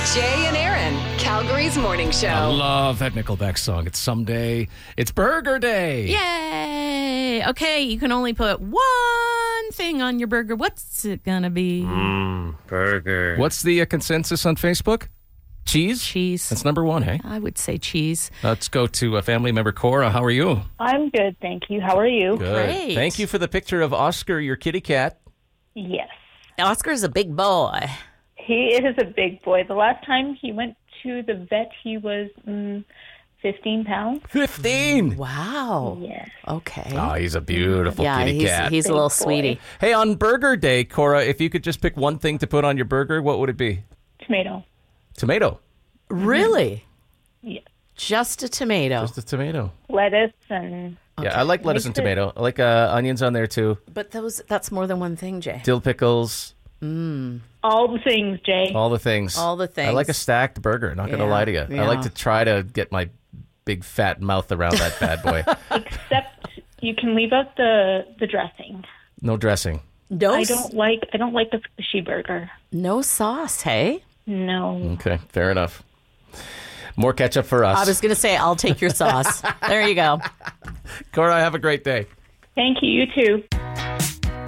Jay and Aaron, Calgary's morning I show. love that Nickelback song. It's someday. It's Burger Day. Yay! Okay, you can only put one thing on your burger. What's it gonna be? Burger. What's the consensus on Facebook? Cheese? Cheese. That's number one, hey? I would say cheese. Let's go to a family member, Cora. How are you? I'm good, thank you. How are you? Good. Great. Thank you for the picture of Oscar, your kitty cat. Yes. Oscar's a big boy. He is a big boy. The last time he went to the vet, he was 15 pounds. 15. Wow. Yes. Okay. Oh, he's a beautiful yeah, kitty cat. he's a little Big boy. sweetie. Hey, on Burger Day, Cora, if you could just pick one thing to put on your burger, what would it be? Tomato. Tomato. Really? Yes. Just a tomato. Just a tomato. Lettuce and Yeah, I like lettuce and tomato. I like onions on there too. But that's more than one thing, Jay. Dill pickles, all the things, Jay. all the things. All the things. I like a stacked burger, not going to Yeah, lie to you. I like yeah. to try to get my big fat mouth around that bad boy. Except you can leave out the dressing. No dressing. No, I don't like the fishy burger. no sauce, hey? No. Okay, fair enough. More ketchup for us. I was going to say, I'll take your sauce. There you go. Cora, have a great day. Thank you. You too.